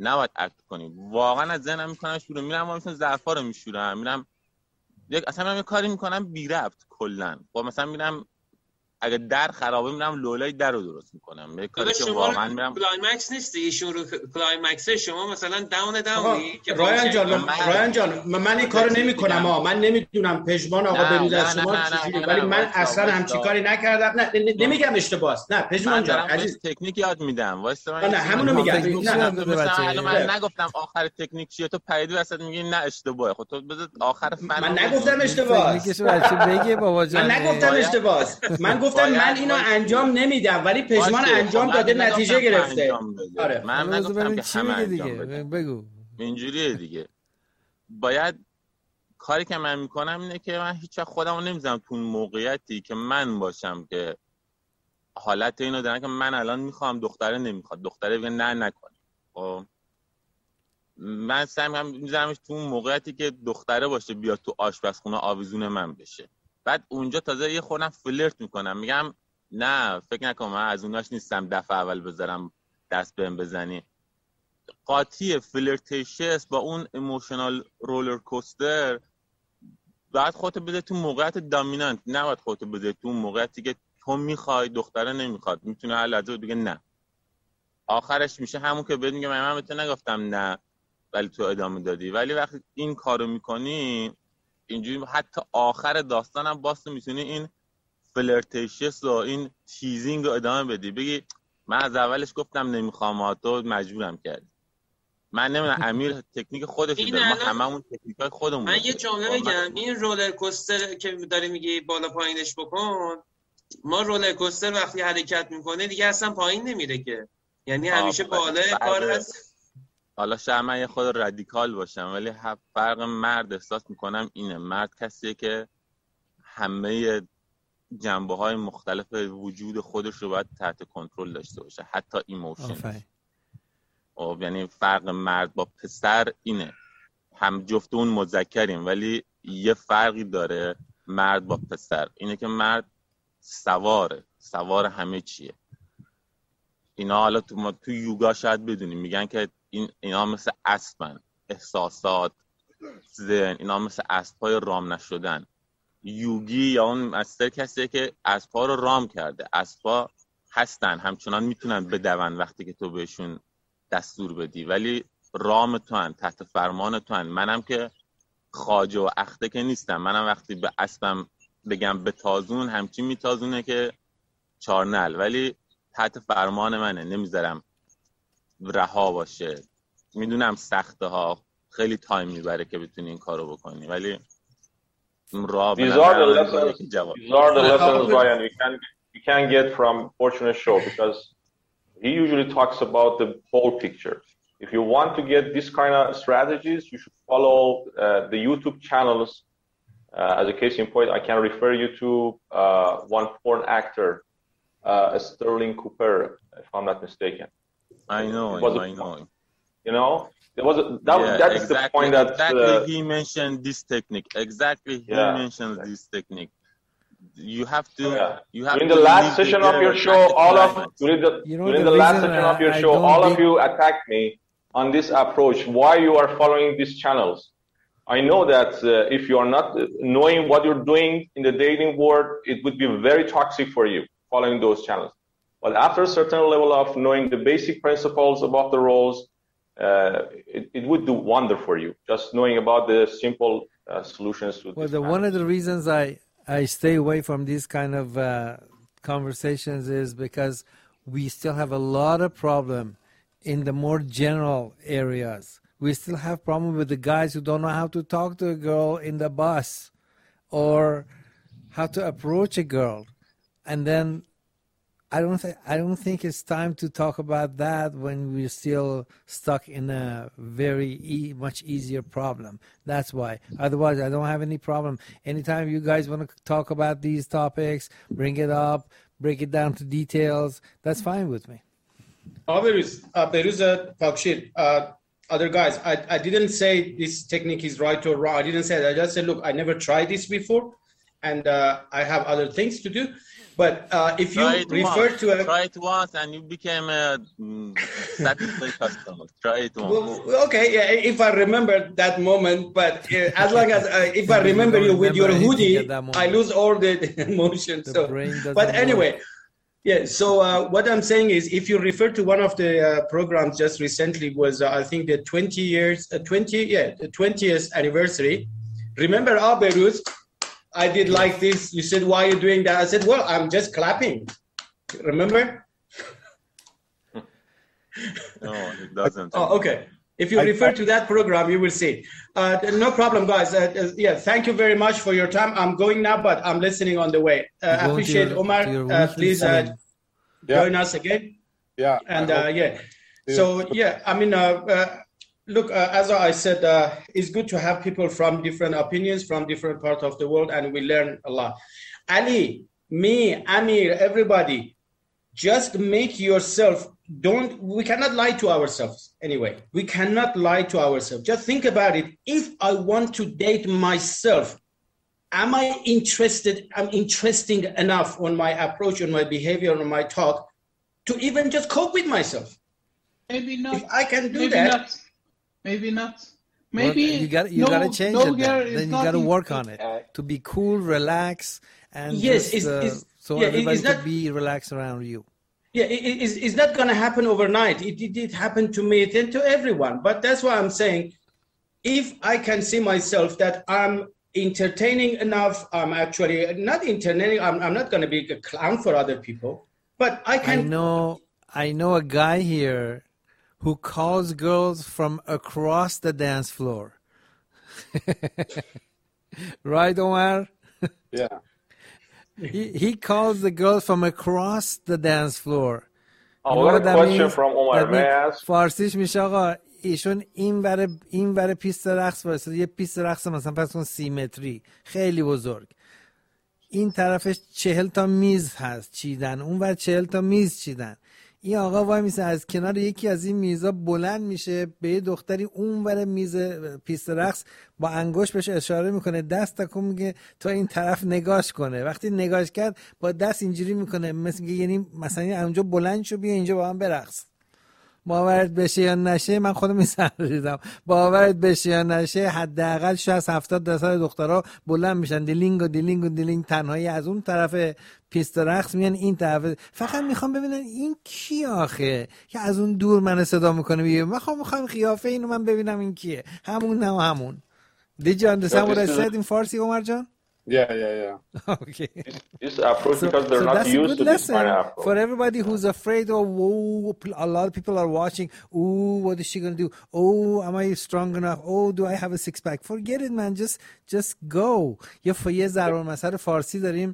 نباید اکت کنی. واقعا از ذهنم میکنم شروع میرم و مثلا ظرفا رو میشورم، میرم یک اصلا من یه کاری میکنم بی ربط کلا. با مثلا میرم اگه در خرابه میرم لولای در رو درست میکنم. یه کاری که واقعا میرم کلایمکس نیست ایشون رو کلایمکس شما مثلا داون داونی که رایان جان رایان جان من این کارو نمیکنم ها، من نمیدونم پژمان آقا ببینید از شما چجوری، ولی من اصلا همچین کاری نکردم. نه نمیگم اشتباهه، نه پژمان جان عزیز تکنیک یاد میدم واسه من. نه همونو میگم، نه من نگفتم آخر تکنیک چیه، تو پریدی وسط میگی نه اشتباهه. خب تو بذار آخر فن. من نگفتم اشتباهه، بگه بابا جان من نگفتم اشتباهه، من گفتم من اینو انجام نمیدم ولی پژمان انجام داده نتیجه گرفته. آره من نگفتم که همه انجام بده. بگو اینجوریه دیگه. باید کاری که من میکنم اینه که من هیچ وقت خودم رو نمیذارم تو اون موقعیتی که من باشم که حالت اینو دارن که من الان میخوام دختره نمیخواد، دختره بگه نه نکنی. خب من سعی میکنم میذارمش تو اون موقعیتی که دختره باشه بیاد تو آشپزخونه آویزون من بشه. بعد اونجا تازه یه خودم فلرت میکنم، میگم نه فکر نکن من از اوناش نیستم دفعه اول بذارم دست بهم بزنی. قاطی فلرتیشس با اون ایموشنال رولر کوستر بعد خودت بده تو موقعیت دامینانت، نه باید خودت بده تو موقعیتی که تو میخوای دختره نمیخواد. میتونه هر لحظه بگه نه. آخرش میشه همون که بهت میگم من به تو نگفتم نه ولی تو ادامه دادی. ولی وقتی این کارو میکنی اینجوری حتی آخر داستانم باز میتونی این فلرتیشس و این تیزینگ رو ادامه بدی، بگی من از اولش گفتم نمیخوام تو مجبورم کردی. من نمیدونم امیر تکنیک خودش داره، ما هممون تکنیکای خودمون. من یه جمله بگم، این رولر کوستر که داری میگی بالا پایینش بکن، ما رولر کوستر وقتی حرکت میکنه دیگه اصلا پایین نمیره که، یعنی همیشه بالا کار هست. حالا شاید من یه خود رادیکال باشم ولی فرق مرد احساس میکنم اینه، مرد کسیه که همه جنبه های مختلف وجود خودش رو باید تحت کنترل داشته باشه، حتی ایموشن. خب یعنی فرق مرد با پسر اینه، هم جفتمون مذکریم ولی یه فرقی داره مرد با پسر، اینه که مرد سواره، سوار همه چیه. اینا حالا تو ما تو یوگا شاید بدونیم میگن که این اینا مثل اسبن، احساسات، ذهن، اینا مثل اسب‌های رام نشدن. یوگی یا اون مستر کسیه که اسب‌ها رو رام کرده، اسب‌ها هستن همچنان میتونن بدون وقتی که تو بهشون دستور بدی، ولی رام تو هن، تحت فرمان تو هن. منم که خواجه و اخته که نیستم، منم وقتی به اسبم بگم به تازون همچین میتازونه که چارنل، ولی تحت فرمان منه، نمیذارم رها باشه. میدونم سخته ها، خیلی تایم میبره که بتونی این کارو بکنی، ولی راه These are the lessons, these are the lessons, Ryan, you can, you can get from Fortunate Show, because he usually talks about the whole picture. If you want to get this kind of strategies, you should follow uh, the YouTube channels. Uh, as a case in point, I can refer you to uh, one porn actor, uh, Sterling Cooper, if I'm not mistaken. I know him, I know him. You know, there was a, that, yeah, that's exactly, the point that exactly uh, he mentioned this technique. Exactly, he yeah. mentions this technique. You have to. Yeah. You have during to the last session of your show, all of during the you know, during the, the last reason, session uh, of your I show, all think... of you attacked me on this approach. Why you are following these channels? I know that uh, if you are not knowing what you're doing in the dating world, it would be very toxic for you following those channels. But after a certain level of knowing the basic principles about the roles, uh, it, it would do wonder for you. Just knowing about the simple uh, solutions to. Well, the, one of the reasons I I stay away from these kind of uh, conversations is because we still have a lot of problem in the more general areas. We still have problem with the guys who don't know how to talk to a girl in the bus or how to approach a girl. And then I don't think I don't think it's time to talk about that when we're still stuck in a very e- much easier problem. That's why. Otherwise, I don't have any problem. Anytime you guys want to talk about these topics, bring it up, break it down to details. That's fine with me. Beruz, uh, Beruz, uh, Pakshir, uh, other guys, I, I didn't say this technique is right or wrong. I didn't say that. I just said, look, I never tried this before. and uh, I have other things to do. But uh, if you Try it refer once. to a... Try it once and you became a mm, satisfied customer. Try it once. Well, okay, yeah, if I remember that moment, but uh, as long as uh, if I remember you with your hoodie, I lose all the emotion. So, but anyway, work. yeah. So uh, what I'm saying is, if you refer to one of the uh, programs just recently was, uh, I think the twenty years, uh, twenty, yeah, the twentieth anniversary. Remember, Aberus? I did like this. You said, why are you doing that? I said, well, I'm just clapping. Remember? No, it doesn't. Oh, okay. If you I, refer I, to that program, you will see. Uh, no problem, guys. Uh, uh, yeah, thank you very much for your time. I'm going now, but I'm listening on the way. Uh, appreciate your, Omar. Uh, please uh, yeah. join us again. Yeah. And uh, yeah. So, yeah, I mean, uh, uh, look, uh, as I said, uh, it's good to have people from different opinions, from different parts of the world, and we learn a lot. Ali, me, Amir, everybody, just make yourself, don't, we cannot lie to ourselves anyway. We cannot lie to ourselves. Just think about it. If I want to date myself, am I interested, I'm interesting enough on my approach, on my behavior, on my talk, to even just cope with myself? Maybe not. If I can do Maybe that. Not. Maybe not. Maybe you got you no, got to change no it. Then, then you got to work on it to be cool, relax, and yes, just, it's, uh, it's, so yeah, everybody that, can be relaxed around you. Yeah, it, it's, it's not going to happen overnight. It, it did happen to me and to everyone. But that's why I'm saying, if I can see myself that I'm entertaining enough, I'm actually not entertaining. I'm, I'm not going to be a clown for other people, but I can. I know. I know a guy here who calls girls from across the dance floor. Right, Omar? Yeah. He, he calls the girls from across the dance floor. I got a question from Omar. May I ask? فارسیش میشه آقا ایشون این ور این ور پیست رقص واسه یه پیست رقص مثلا پس کن سی متری خیلی بزرگ. این طرفش چهل تا میز هست چیدن، اون ور چهل تا میز چیدن. این آقا وای میسه از کنار یکی از این میزا بلند میشه به یه دختری اون ور میز پیست رقص با انگشت بهش اشاره میکنه، دست تکون میگه تو این طرف نگاش کنه. وقتی نگاش کرد با دست اینجوری میکنه مثل یعنی مثلا اونجا بلند شو بیا اینجا با هم برقص. باورت بشه یا نشه من خودم میسرزیدم، باورت بشه یا نشه حداقل شصت هفتاد درصد دخترها بلند میشن دیلینگ و دیلینگ و دیلینگ تنهایی از اون طرف پیست رقص میان این طرف. فقط میخوام ببینن این کی آخه که از اون دور من صدا میکنه میگه میخوام میخوام قیافه اینو من ببینم این کیه. همون نه همون. Did you understand what I said in Farsi, Omar Jan? Yeah, yeah, yeah. Okay. This approach So, because they're so not that's a used good to this kind lesson of approach. for everybody who's afraid of, oh, a lot of people are watching, oh, what is she going to do? Oh, am I strong enough? Oh, do I have a six pack? Forget it, man. Just just go. یه یه ضرب المثل فارسی داریم،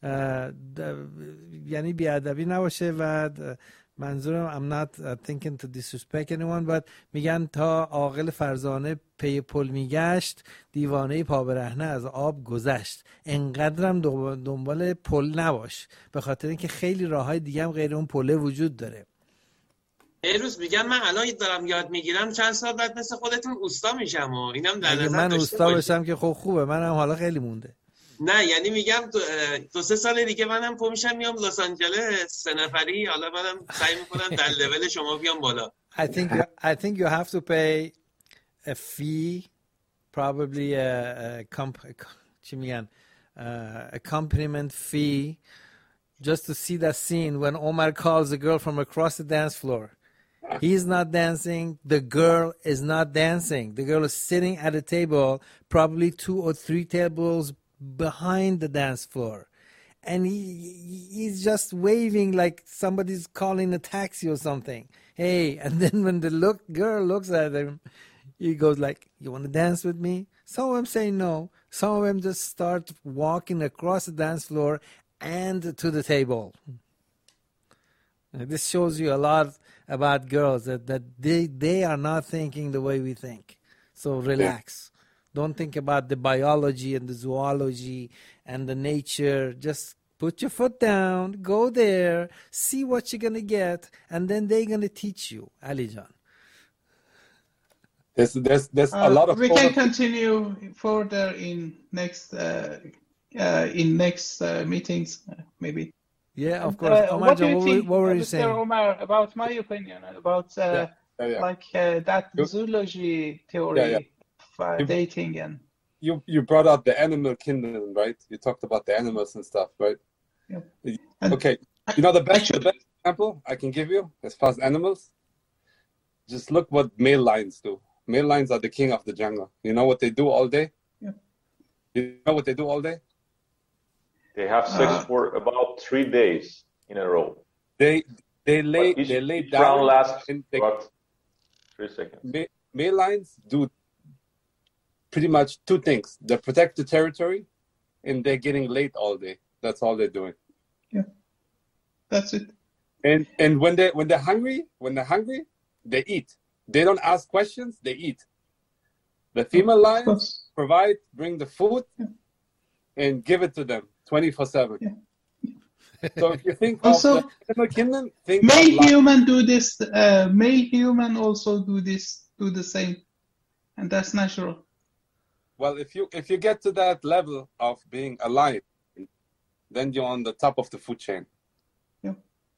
یعنی بیادبی نباشه و منظورم I'm not thinking to disrespect anyone, but میگن تا عاقل فرزانه پی پل میگشت دیوانه پا برهنه از آب گذشت. انقدرم دنبال پل نباش، به خاطر اینکه خیلی راههای دیگه هم غیر اون پله وجود داره. یه روز میگم من الان دارم یاد میگیرم چند سال بعد مثل خودتون اوستا میشم و اینم در نظر من اوستا بشم که خب خوبه، منم حالا خیلی مونده. نه یعنی میگم دو, دو سه سال دیگه منم پا میشم میام لس آنجلس سه نفری، حالا منم سعی میکنم در لول شما بیام بالا. I think you, I think you have to pay a fee, probably a, a comp, چی میگن uh, accompaniment fee, just to see that scene when Omar calls the girl from across the dance floor. He's not dancing, the girl is not dancing. The girl is sitting at a table, probably two or three tables behind the dance floor, and he he's just waving like somebody's calling a taxi or something. Hey, and then when the look girl looks at him, he goes like, you want to dance with me? Some of them say no. Some of them just start walking across the dance floor and to the table. This shows you a lot about girls, that, that they, they are not thinking the way we think. So relax. Don't think about the biology and the zoology and the nature. Just put your foot down, go there, see what you're going to get, and then they're going to teach you, Ali Jan. There's, there's, there's uh, a lot of... We can continue further in next uh, uh, in next uh, meetings, uh, maybe. Yeah, of And, course. uh, Omar what do Jan, you what, were, think, what were uh, you Mister saying? Omar, about my opinion about uh, Yeah, yeah, yeah. like uh, that You- zoology yeah, theory yeah. of uh, You, dating and you you brought out the animal kingdom, right? You talked about the animals and stuff, right? yeah. And Okay. You know the best the actually, best example I can give you as far as animals? Just look what male lions do. Male lions are the king of the jungle. You know what they do all day? yeah. You know what they do all day? They have sex Uh, for about three days in a row. They they lay But each, they lay each round down lasts and they, about three seconds. ma- male lions do pretty much two things. They protect the territory and they're getting laid all day. That's all they're doing. yeah, that's it. And and when they when they're hungry, when they're hungry, they eat. They don't ask questions, they eat. The female Of lions course. provide, bring the food, Yeah. and give it to them twenty-four seven. Yeah. So if you think Also, of the animal kingdom, think of male lions. human do this. Uh, male human also do this, do the same, and that's natural. Well, if you if you get to that level of being a lion, then you're on the top of the food chain. Yeah.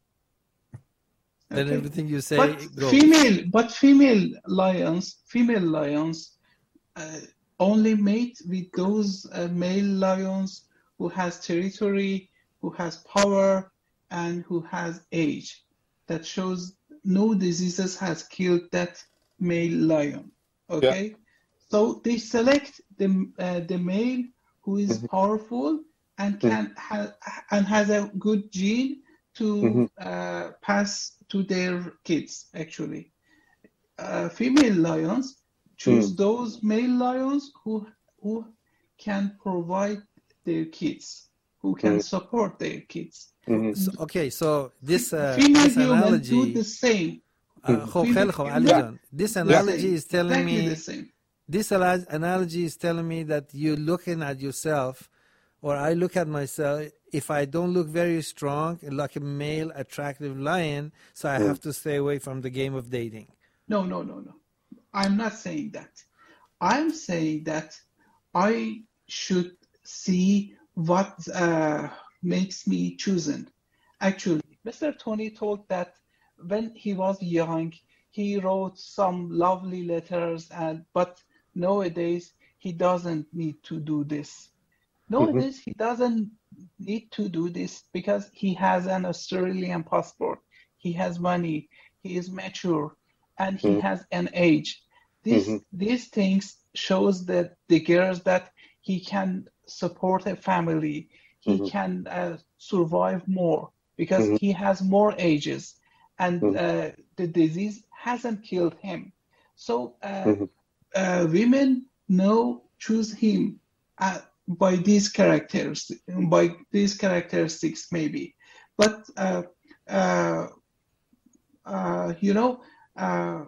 Then Okay. everything you say But goes. female, but female lions, female lions, uh, only mate with those uh, male lions who has territory, who has power, and who has age. That shows no diseases has killed that male lion. Okay, so they select the uh, the male who is Mhm. powerful and can ha- and has a good gene to Mhm. uh, pass to their kids. Actually, uh, female lions choose those male lions who who can provide their kids, who can Mm. support their kids. Mhm. So, okay, so this uh, Female this humans do analogy. the same. Uh, خب Female خیلی خوب علی human جان. This the analogy same, is telling exactly me. the same. This ala- analogy is telling me that you're looking at yourself, or I look at myself. If I don't look very strong, like a male attractive lion, so I have to stay away from the game of dating. No, no, no, no. I'm not saying that. I'm saying that I should see what uh, makes me chosen. Actually, Mister Tony told that when he was young, he wrote some lovely letters, and but nowadays he doesn't need to do this. Nowadays he doesn't need to do this because he has an Australian passport. He has money. He is mature, and he Mhm. has an age. This Mhm. these things shows that the girls that he can support a family. He Mhm. can uh, survive more because Mhm. he has more ages, and Mhm. uh, the disease hasn't killed him. So uh, Mhm. uh, women now choose him uh, by these characters, by these characteristics maybe. But uh, uh, uh, you know, uh,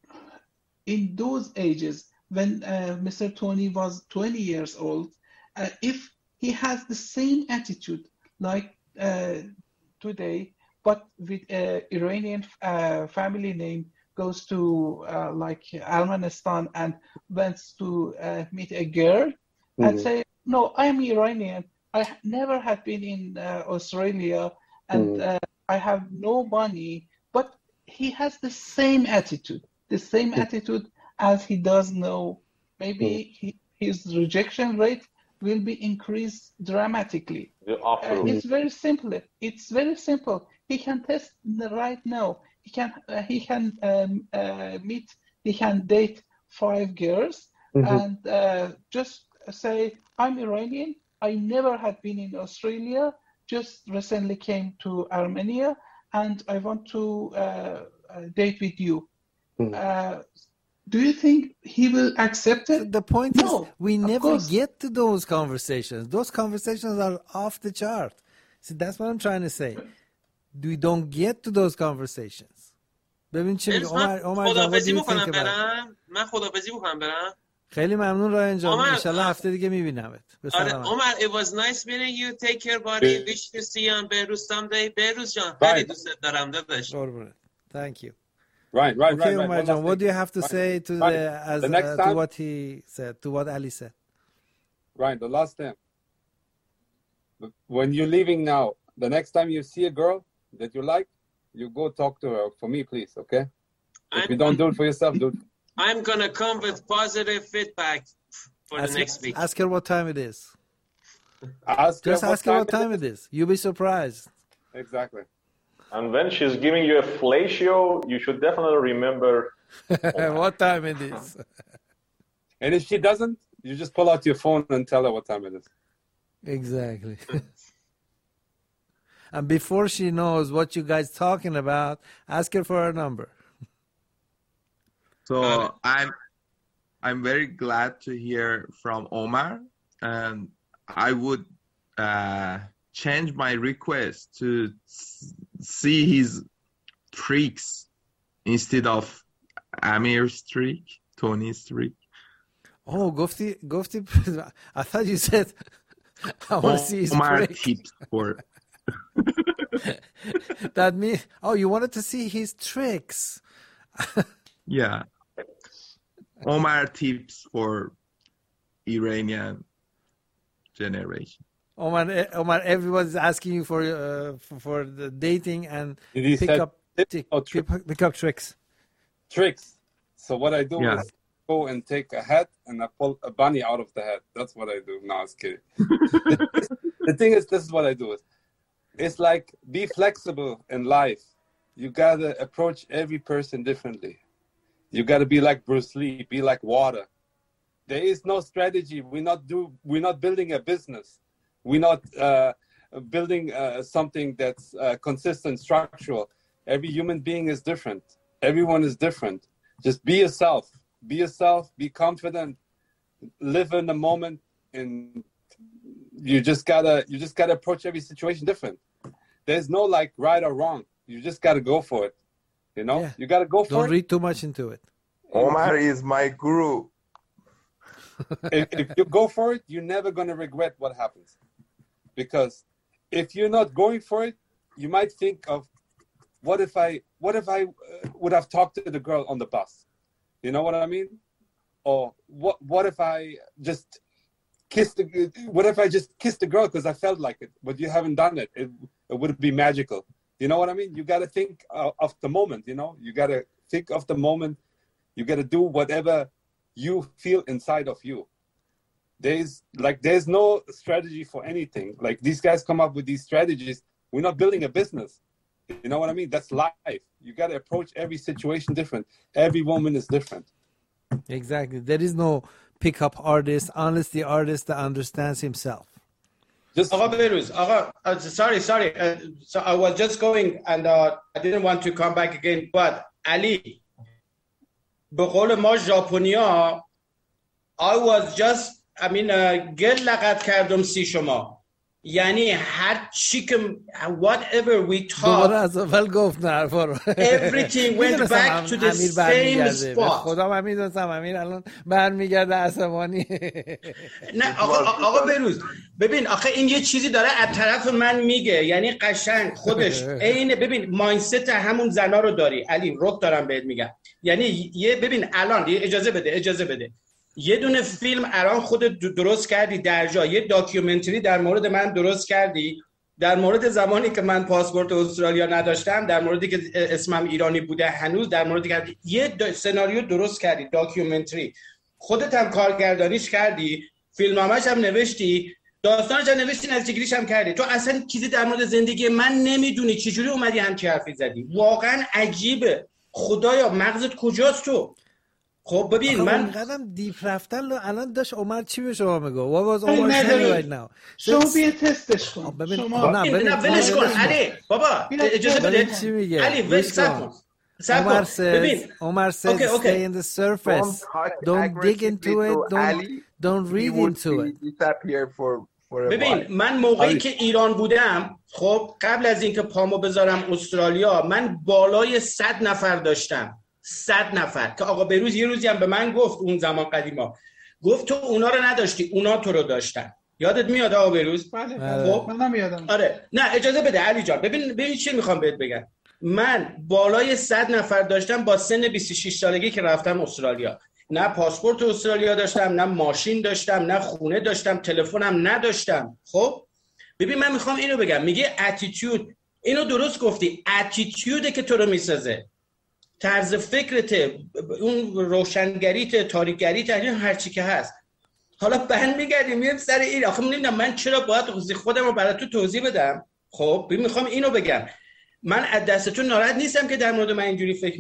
in those ages when uh, Mister Tony was twenty years old, uh, if he has the same attitude like uh, today, but with uh, Iranian uh, family name, goes to uh, like Armanistan and wants to uh, meet a girl and Mhm. say, no, I'm Iranian. I h- never have been in uh, Australia and Mhm. uh, I have no money, but he has the same attitude, the same attitude as he does now. Maybe he, his rejection rate will be increased dramatically. The Uh, after it's very simple. It's very simple. He can test n- right now. He can uh, he can um, uh, meet. He can date five girls Mhm. and uh, just say, "I'm Iranian. I never had been in Australia. Just recently came to Armenia, and I want to uh, uh, date with you." Mhm. Uh, do you think he will accept So it? the point No, is, we of never course. get to those conversations. Those conversations are off the chart. See, that's what I'm trying to say. We don't get to those conversations. ببین چی میگه بروز من عمر عمر جان what do خدافزی you بکنم think about it? برم من خدافزی بکنم برم خیلی ممنون رایان جان عمر، انشالله هفته دیگه میبینمت به آره سلامت. عمر it was nice meeting you take care buddy Yeah. wish to see you on بروز someday بروز جان Bye. خیلی دوست دارم داداش قربونت. Thank you. Right, right, Okay, right, right. Umar One Jan, last what thing. do you have to Right. say to Right. the as The next uh, to time- what he said, to what Ali said? Right, the last thing. when you're leaving now, the next time you see a girl that you like, you go talk to her for me, please, okay? If I'm, you don't do it for yourself, do it. I'm gonna come with positive feedback for ask the next week. Ask her what time it is. Ask Just her ask her what time it is. You'll be surprised. Exactly. And when she's giving you a fellatio, you should definitely remember what time it is. And if she doesn't, you just pull out your phone and tell her what time it is. Exactly. And before she knows what you guys talking about, ask her for her number. So I'm I'm very glad to hear from Omar, and I would uh, change my request to see his tricks instead of Amir's trick, Tony's trick. Oh, گفتی گفتی I thought you said I want to see his Omar trick. tips for That means, oh, you wanted to see his tricks. yeah. Omar tips for Iranian generation. Omar, Omar, everyone's asking you for uh, for, for the dating and Did he pick say up tips pick, or tricks? pick, pick up tricks. Tricks. So what I do Yeah. is go and take a hat and I pull a bunny out of the hat. That's what I do. No, I was kidding. The thing is, this is what I do. Is it's like, be flexible in life. You gotta approach every person differently. You gotta be like Bruce Lee, be like water. There is no strategy. We're not do. We're not building a business. We're not uh, building uh, something that's uh, consistent, structural. Every human being is different. Everyone is different. Just be yourself. Be yourself. Be confident. Live in the moment, and you just gotta. You just gotta approach every situation different. There's no like right or wrong. You just gotta go for it. You know. Yeah. You gotta go for Don't it. read too much into it. Omar is my guru. if, if you go for it, you're never going to regret what happens. Because if you're not going for it, you might think of, what if I what if I uh, would have talked to the girl on the bus? You know what I mean? Or what what if I just kissed the what if I just kissed the girl because I felt like it, but you haven't done it? It, it would be magical. You know what I mean? You got to think uh, of the moment, you know? You got to think of the moment. You got to do whatever you feel inside of you. There's like there's no strategy for anything. Like these guys come up with these strategies. We're not building a business. You know what I mean? That's life. You got to approach every situation different. Every woman is different. Exactly. There is no pickup artist unless the artist that understands himself. Just Aga Behrooz, Aga, uh, sorry, sorry. Uh, so I was just going and uh, I didn't want to come back again. But Ali, به قول ما ژاپنیا I was just I mean گل لغت کردم سی شما یعنی هر چی که whatever we دوباره talk از اول گفت نه حرفا رو everything went back to the same spot. خدا من میدونستم امیر الان برمیگرده عصبانی. نه آقا آقا بروز ببین آخه این یه چیزی داره از طرف من میگه یعنی قشنگ خودش عین ببین مایندست همون زنا رو داری علی رک دارم بهت میگم یعنی یه ببین الان یه اجازه بده اجازه بده یه دونه فیلم الان خودت درست کردی در جا یه داکیومنتری در مورد من درست کردی در مورد زمانی که من پاسپورت استرالیا نداشتم در موردی که اسمم ایرانی بوده هنوز در موردی که یه سناریو درست کردی داکیومنتری خودت هم کارگردانیش کردی فیلمنامه‌اش هم نوشتی داستانش هم نوشتی نزدیکیش هم کردی تو اصلا چیزی در مورد زندگی من نمیدونی چجوری اومدی همچین حرفی زدی واقعا عجیبه خدایا مغزت کجاست تو خب ببین من قدم دیپ رفتن الان داشت عمر چی به شما میگه what was Omar saying right now شما بیا تستش کن ببین شما نه ببین نه ولش کن علی بابا اجازه بده چی میگه علی ولش کن Omar says Omar says okay, okay. stay in the surface don't dig into it don't don't read into it disappear for for a ببین من موقعی که ایران بودم خب قبل از اینکه پامو بذارم استرالیا من بالای صد نفر داشتم صد نفر که آقا بروز یه روزی هم به من گفت اون زمان قدیما گفت تو اونا رو نداشتی اونا تو رو داشتن یادت میاد آقا بروز بله خب منم یادم آره نه اجازه بده علی جان ببین ببین چی میخوام بهت بگم من بالای صد نفر داشتم با سن بیست و شش سالگی که رفتم استرالیا نه پاسپورت استرالیا داشتم نه ماشین داشتم نه خونه داشتم تلفنم نداشتم خب ببین من میخوام اینو بگم، میگه اتیتود، اینو درست گفتی، اتیتوده که تو رو میسازه، طرز فکرت، اون روشنگریت، تاریکگریت، هر چی که هست. حالا بند میگردیم میریم سر این، آخه نمیدونم من چرا باید خودم رو برای تو توضیح بدم. خب میخوام اینو بگم، من از دستتون ناراحت نیستم که در مورد من اینجوری فکر